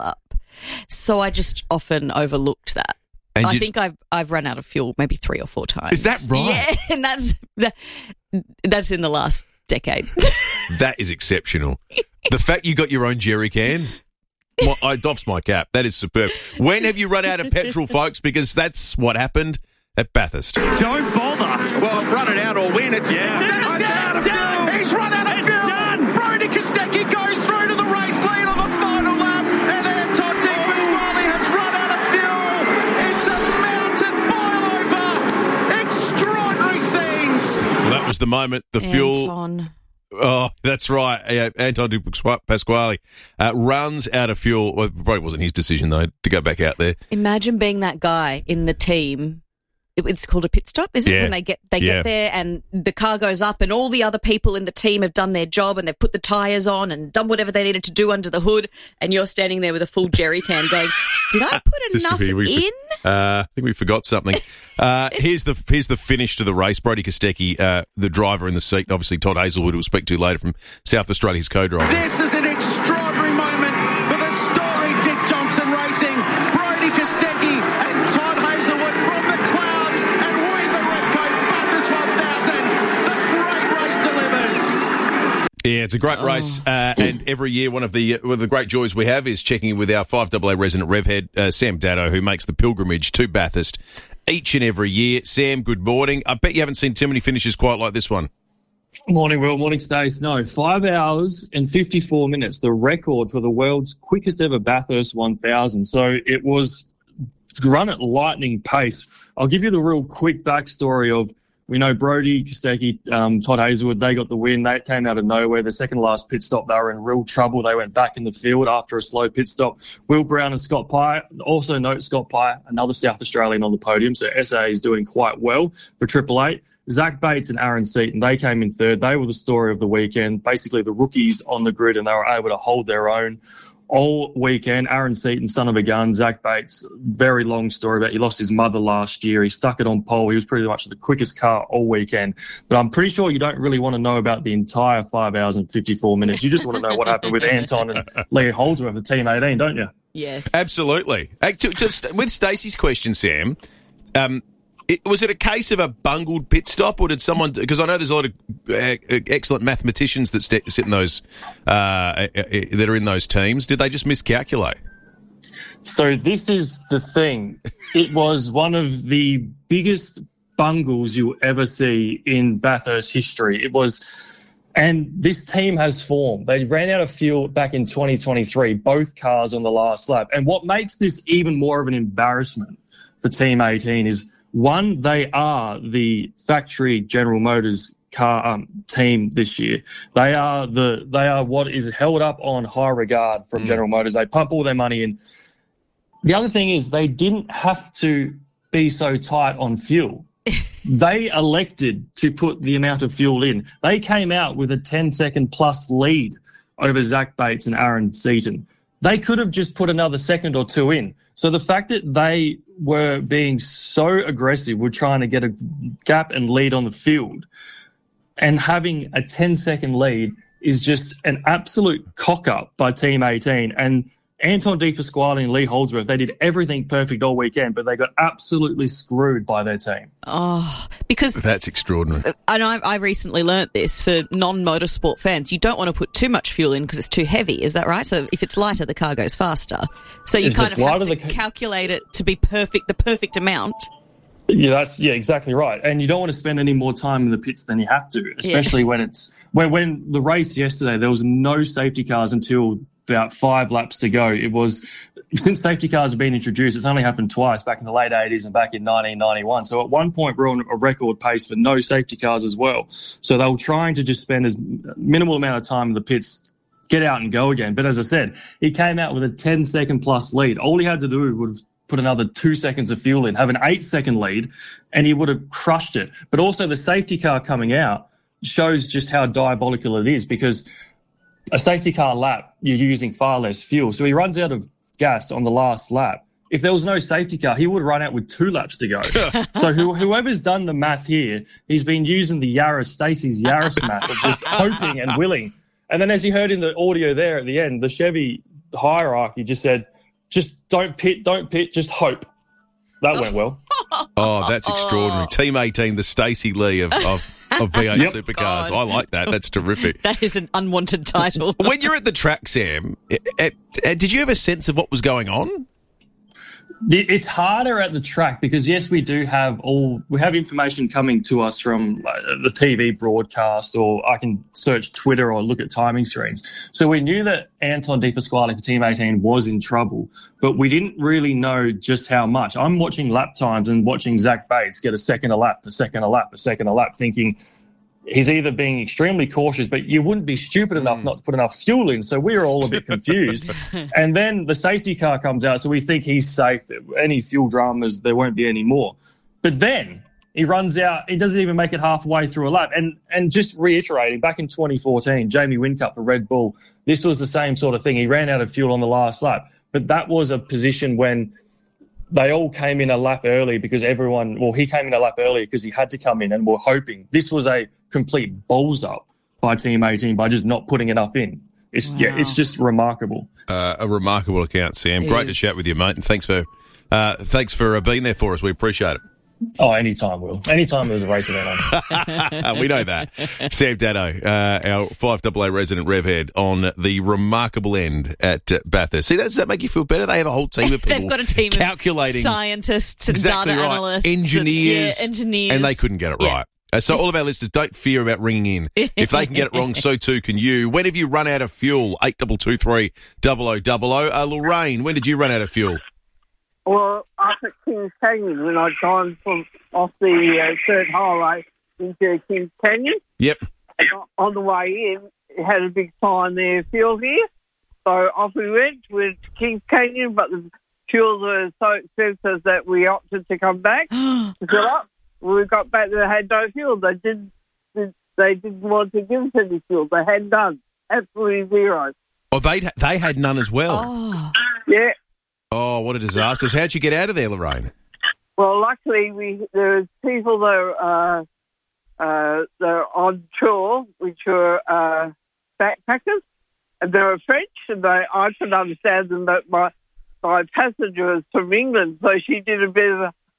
So I just often overlooked that. And I think I've run out of fuel maybe 3 or 4 times. Is that right? Yeah, and that's in the last decade. That is exceptional. The fact you got your own jerry can, well, I doffs my cap. That is superb. When have you run out of petrol, folks? Because that's what happened at Bathurst. Don't bother. Well, run it out or win. It's done. He's run out of fuel. Done. Brody Kostecki goes through to the race lead on the final lap, and Anton De Pasquale has run out of fuel. It's a mountain boil over. Extraordinary scenes. Well, that was the moment the fuel... Anton. Oh, that's right. Anton De Pasquale runs out of fuel. Well, it probably wasn't his decision, though, to go back out there. Imagine being that guy in the team. It's called a pit stop, is it? Yeah. When they get there and the car goes up and all the other people in the team have done their job and they've put the tyres on and done whatever they needed to do under the hood, and you're standing there with a full jerry can going, did I put enough in? I think we forgot something. Here's the finish to the race. Brody Kostecki, the driver in the seat, obviously Todd Hazelwood, who we'll speak to later from South Australia's co-driver. This is an extraordinary moment for the story Dick Johnson Racing. Brody Kostecki and Todd Hazelwood from the clouds and win the Repco Bathurst 1000. The great race delivers. Yeah, it's a great race, and every year one of the great joys we have is checking in with our 5AA resident rev head, Sam Datto, who makes the pilgrimage to Bathurst each and every year. Sam, good morning. I bet you haven't seen too many finishes quite like this one. Morning, Will. Morning, Stace. No, 5 hours and 54 minutes, the record for the world's quickest ever Bathurst 1000. So it was run at lightning pace. I'll give you the real quick backstory of, we know Brody Kostecki, Todd Hazelwood, they got the win. They came out of nowhere. The second last pit stop, they were in real trouble. They went back in the field after a slow pit stop. Will Brown and Scott Pye. Also note Scott Pye, another South Australian on the podium. So SA is doing quite well for Triple Eight. Zach Bates and Aaron Seaton, they came in third. They were the story of the weekend. Basically the rookies on the grid, and they were able to hold their own all weekend. Aaron Seaton, son of a gun. Zach Bates, very long story about he lost his mother last year. He stuck it on pole. He was pretty much the quickest car all weekend. But I'm pretty sure you don't really want to know about the entire 5 hours and 54 minutes. You just want to know what happened with Anton and Lee Holdsworth at Team 18, don't you? Yes. Absolutely. Just with Stacey's question, Sam, was it a case of a bungled pit stop, or did someone? Because I know there's a lot of excellent mathematicians that sit in those that are in those teams. Did they just miscalculate? So this is the thing. It was one of the biggest bungles you'll ever see in Bathurst history. It was, and this team has formed. They ran out of fuel back in 2023, both cars on the last lap. And what makes this even more of an embarrassment for Team 18 is, one, they are the factory General Motors car team this year. They are what is held up on high regard from General Motors. They pump all their money in. The other thing is they didn't have to be so tight on fuel. They elected to put the amount of fuel in. They came out with a 10-second plus lead over Zach Bates and Aaron Seaton. They could have just put another second or two in. So the fact that they were being so aggressive, were trying to get a gap and lead on the field, and having a 10-second lead is just an absolute cock-up by Team 18. And Anton De Pasquale and Lee Holdsworth, they did everything perfect all weekend, but they got absolutely screwed by their team. Oh, because... That's extraordinary. And I recently learnt this for non-motorsport fans. You don't want to put too much fuel in because it's too heavy, is that right? So if it's lighter, the car goes faster. So you kind of have to calculate it to be perfect, the perfect amount. Yeah, exactly right. And you don't want to spend any more time in the pits than you have to, especially when it's... When the race yesterday, there was no safety cars until about 5 laps to go. It was, since safety cars have been introduced, it's only happened twice, back in the late 80s and back in 1991. So at one point, we're on a record pace for no safety cars as well. So they were trying to just spend as minimal amount of time in the pits, get out and go again. But as I said, he came out with a 10-second plus lead. All he had to do was put another 2 seconds of fuel in, have an 8-second lead, and he would have crushed it. But also the safety car coming out shows just how diabolical it is, because a safety car lap, you're using far less fuel. So he runs out of gas on the last lap. If there was no safety car, he would run out with 2 laps to go. So whoever's done the math here, he's been using the Stacey's Yaris math of just hoping and willing. And then as you heard in the audio there at the end, the Chevy hierarchy just said, just don't pit, just hope. That went well. Oh, that's extraordinary. Team 18, the Stacey Lee of V8 Supercars. God. I like that. That's terrific. That is an unwanted title. When you're at the track, Sam, did you have a sense of what was going on? It's harder at the track because, yes, we have information coming to us from the TV broadcast, or I can search Twitter or look at timing screens. So we knew that Anton De Pasquale for Team 18 was in trouble, but we didn't really know just how much. I'm watching lap times and watching Zach Bates get a second a lap, thinking he's either being extremely cautious, but you wouldn't be stupid enough not to put enough fuel in. So we were all a bit confused. And then the safety car comes out, so we think he's safe. Any fuel dramas, there won't be any more. But then he runs out. He doesn't even make it halfway through a lap. And just reiterating, back in 2014, Jamie Whincup for Red Bull, this was the same sort of thing. He ran out of fuel on the last lap. But that was a position when they all came in a lap early because he came in a lap early because he had to come in, and we're hoping. This was a complete balls up by Team 18 by just not putting enough in. It's just remarkable. A remarkable account, Sam. Great to chat with you, mate, and thanks for being there for us. We appreciate it. Oh, anytime, Will. Anytime there's a race event on. We know that. Sam Dano, our 5AA resident rev head on the remarkable end at Bathurst. See, does that make you feel better? They have a whole team of people. They've got a team calculating of scientists and exactly data right. analysts. Engineers. Engineers. And they couldn't get it right. So all of our listeners, don't fear about ringing in. If they can get it wrong, so too can you. When have you run out of fuel? 8223 0000. Lorraine, when did you run out of fuel? Well, up at Kings Canyon when I climbed off the third highway into Kings Canyon. Yep. And on the way in, it had a big sign there, fuel here. So off we went to Kings Canyon, but the fuels were so expensive that we opted to come back to fill up. When we got back, they had no fuel. They didn't want to give us any fuel. They had none. Absolutely zero. Oh, they had none as well. Oh. Yeah. Oh, what a disaster. How'd you get out of there, Lorraine? Well, luckily, there was people that are on tour, which were backpackers, and they were French, and I could understand them, but my passenger was from England, so she did a bit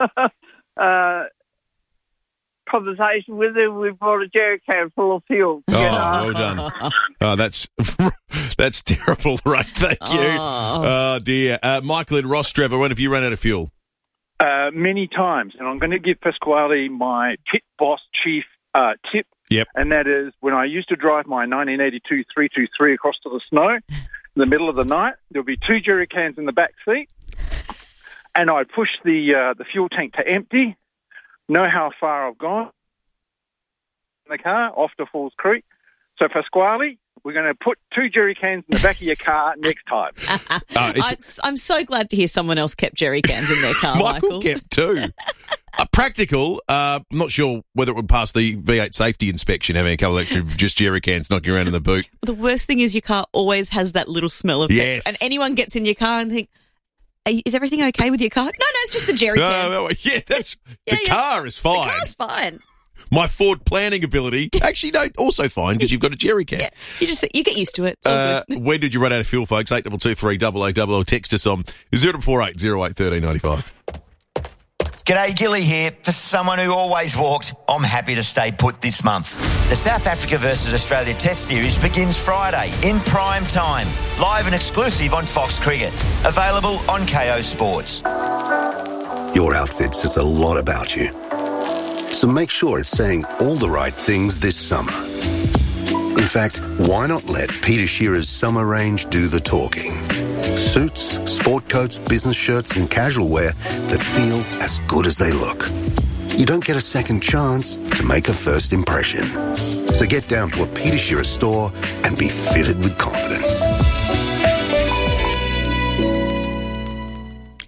of conversation with them. We brought a jerry can full of fuel. Oh, well done. Oh, that's terrible, Lorraine. Thank you. Oh dear. Michael in Rostrevor, when have you run out of fuel? Many times, and I'm going to give Pasquale my pit boss chief tip. Yep. And that is when I used to drive my 1982 323 across to the snow in the middle of the night, there'll be 2 jerry cans in the back seat, and I'd push the fuel tank to empty. Know how far I've gone in the car off to Falls Creek. So, Pasquale, we're going to put 2 jerry cans in the back of your car next time. I'm so glad to hear someone else kept jerry cans in their car, Michael. Kept 2. Practical. I'm not sure whether it would pass the V8 safety inspection, having a couple of extra just jerry cans knocking around in the boot. The worst thing is your car always has that little smell of petrol. And anyone gets in your car and think, is everything okay with your car? No, it's just the jerry can. The car is fine. The car's fine. My Ford planning ability, actually, no, also fine because you've got a jerry can. Yeah, you get used to it. It's all good. When did you run out of fuel, folks? 8223 0000. Text us on 0448 08 1395. G'day, Gilly here. For someone who always walked, I'm happy to stay put this month. The South Africa versus Australia Test Series begins Friday in prime time. Live and exclusive on Fox Cricket. Available on KO Sports. Your outfit says a lot about you. So make sure it's saying all the right things this summer. In fact, why not let Peter Shearer's summer range do the talking? Suits, sport coats, business shirts and casual wear that feel as good as they look. You don't get a second chance to make a first impression. So get down to a Peter Shearer store and be fitted with confidence.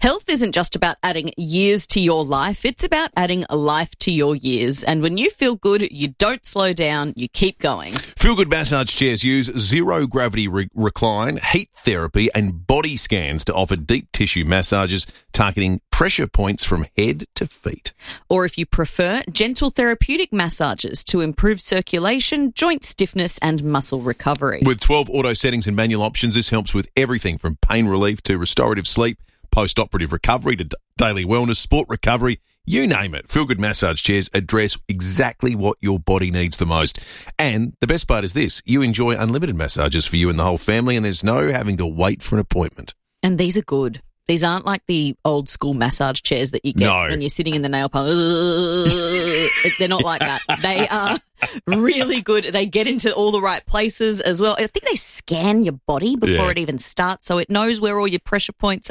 Health isn't just about adding years to your life, it's about adding life to your years. And when you feel good, you don't slow down, you keep going. Feel Good massage chairs use zero-gravity recline, heat therapy and body scans to offer deep tissue massages targeting pressure points from head to feet. Or if you prefer, gentle therapeutic massages to improve circulation, joint stiffness and muscle recovery. With 12 auto settings and manual options, this helps with everything from pain relief to restorative sleep, post-operative recovery to daily wellness, sport recovery, you name it. Feel Good massage chairs address exactly what your body needs the most. And the best part is this, you enjoy unlimited massages for you and the whole family, and there's no having to wait for an appointment. And these are good. These aren't like the old school massage chairs that you get when you're sitting in the nail parlor. They're not like that. They are really good. They get into all the right places as well. I think they scan your body before it even starts, so it knows where all your pressure points are.